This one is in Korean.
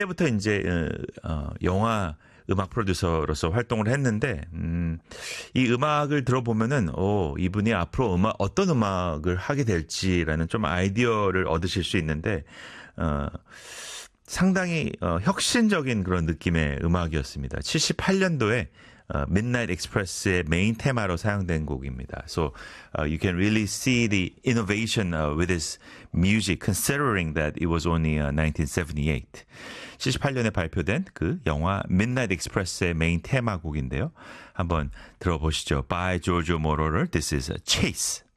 때부터 이제 영화 음악 프로듀서로서 활동을 했는데 이 음악을 들어보면은 이분이 앞으로 어떤 음악을 하게 될지라는 좀 아이디어를 얻으실 수 있는데 상당히 혁신적인 그런 느낌의 음악이었습니다. 78년도에 Midnight Express의 메인 테마로 사용된 곡입니다. So you can really see the innovation with this music, considering that it was only 1978. 78년에 발표된 그 영화 Midnight Express의 메인 테마곡인데요. 한번 들어보시죠. By Giorgio Moroder. This is Chase.